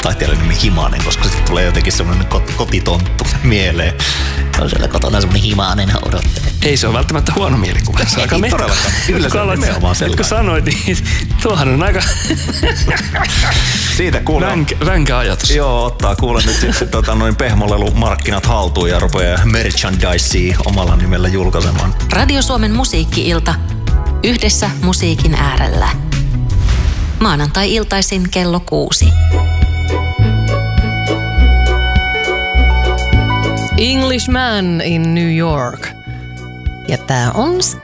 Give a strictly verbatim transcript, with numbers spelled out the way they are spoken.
taiteilijan nimi Himanen, koska sitten tulee jotenkin semmoinen kot- kotitonttu mieleen. On siellä kotona semmoinen Himanen odottelee. Ei se ole välttämättä huono mielikuva. Se on aika Ei todellakaan. Kyllä se on nimenomaan sellainen. Kun sanoit, niin tuohan on aika siitä kuulee. Ränk, ränkä ajatus. Joo, ottaa kuule nyt sitten tota, noin pehmolelumarkkinat haltuun ja rupeaa merchandisea omalla nimellä julkaisemaan. Radio Suomen musiikki-ilta. Yhdessä musiikin äärellä. Maanantai-iltaisin kello kuusi. Englishman in New York. Ja tää on